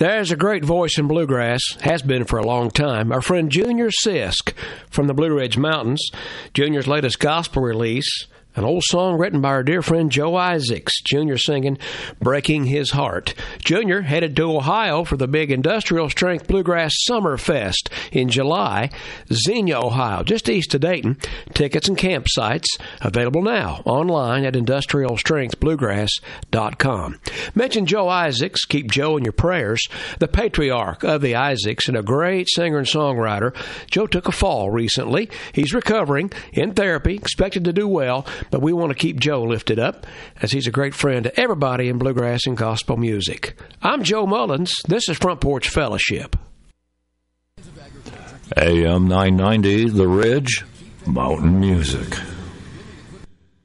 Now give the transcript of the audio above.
There's a great voice in bluegrass, has been for a long time. Our friend Junior Sisk from the Blue Ridge Mountains. Junior's latest gospel release, an old song written by our dear friend Joe Isaacs. Junior singing Breaking His Heart. Junior headed to Ohio for the big Industrial Strength Bluegrass Summer Fest in July. Xenia, Ohio, just east of Dayton. Tickets and campsites available now online at industrialstrengthbluegrass.com. Mention Joe Isaacs. Keep Joe in your prayers. The patriarch of the Isaacs and a great singer and songwriter. Joe took a fall recently. He's recovering in therapy, expected to do well. But we want to keep Joe lifted up, as he's a great friend to everybody in bluegrass and gospel music. I'm Joe Mullins. This is Front Porch Fellowship. AM 990, The Ridge, Mountain Music.